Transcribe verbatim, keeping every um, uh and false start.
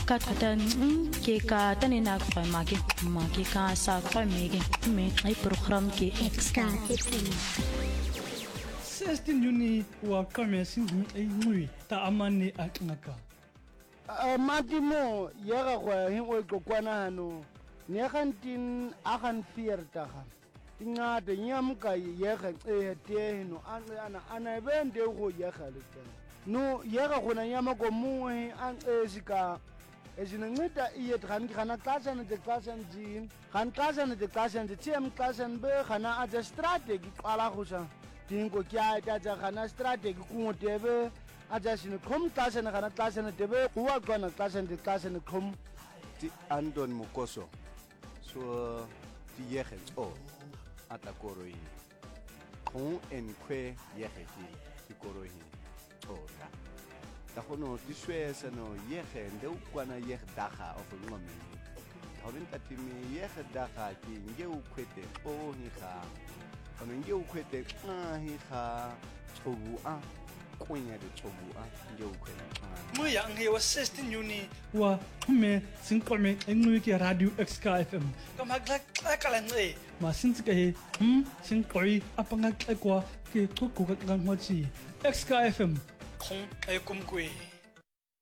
ka tata ke ka tani na kwa magi magi ka sa kwa megi me ai program ke extra sixteen Juni wa kame singu ai ngui ta amani akngaka matimo yega kwa hingwe kokwana hano negantin agan viertig ingade nyamka yega e te no ana ana bende go yega le no yega gona nyama ko muwe an esika ezinceda iye dran kana xasana de xasana jin kan xasana de xasana de tiem xasana be kana a strategy qala go sa dingo kya ta ja kana strategy ku tebe a ja sine khom xasana kana xasana tebe wa kana xasana de xasana khom ti Anton Mukoso so ti yege o atakoroi khon en kwe yege ti koroi ora da hono ti swesa no yege ndeu kwana yege daga of ngomi hawin tatimi yege daga ki ngeu kwete o hi kha ono ngeu kwete a hi kha chobu a kunya de chobu a ngeu kwete mo ya nge wa sixteen Juni wa me sinkome engwe ki radio X K F M kama glak kala nge ma sintsike he hm sinkoi apanga kwa ke kokko ka ngwachi X K F M khong e kumkwe